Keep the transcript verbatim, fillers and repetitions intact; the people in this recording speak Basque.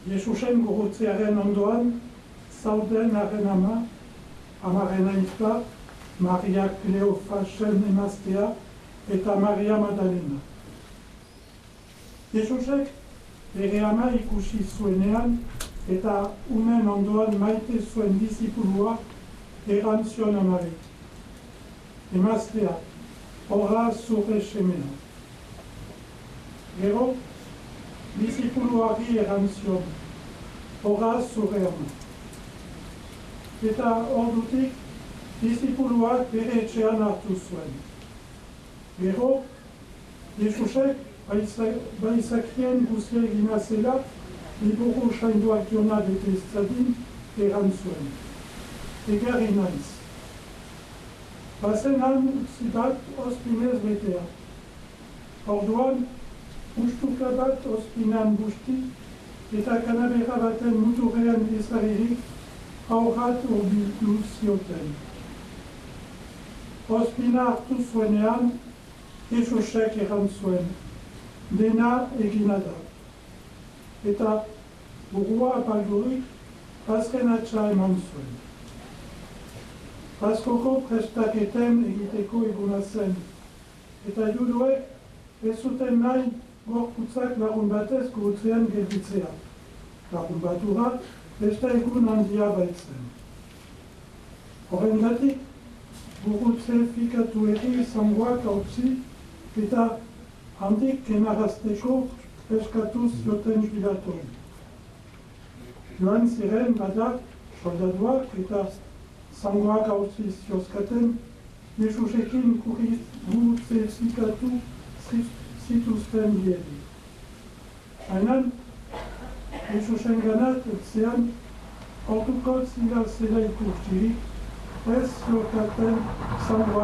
Jesusen gurutzearen ondoan, zauden haren ama, amaren aita, Maria Kleofasen emaztea eta Maria Madalena. Jesusek bere ama ikusi zuenean eta unen ondoan maite zuen disipulua erantzion amari. Emaztea, horra zure semea. Gero, disipuluari erantzion, horra zure ama. Eta ordutik, disipuluak bere etxean hartu zuen. Gero, Jesusek baizakien guzia egina zela, liburu sainduak diona bete zadin erantzuen. Egarri naiz. Bazen han utzi bat ospinez betea. Orduan, ustuka bat ospinan busti eta kanabera baten muturrean ezaririk aurrat urbildu zioten. Ospina hartu zuenean, Jesusek erantzuen, dena egina da. Eta burua apaldurik, azken atxa eman zuen. Paskoko prestaketen egiteko eguna zen, eta juduek ez zuten nahi gorputzak lagun batez gurutzean gelditzea. Lagun batura, beste egun handia baitzen. Horrengatik, gurutze fikatu eri zangoak hautzi eta handik kenarazteko eskatu zioten Pilatori. Joan ziren badak, soldatuak eta zangoak hautzi ziozkaten, Jesusekin gurutze fikatu zituzten biedi. Hainan, Jesusen ganat etzean, orduko zila zela ikustirik, ez ziokaten zangoak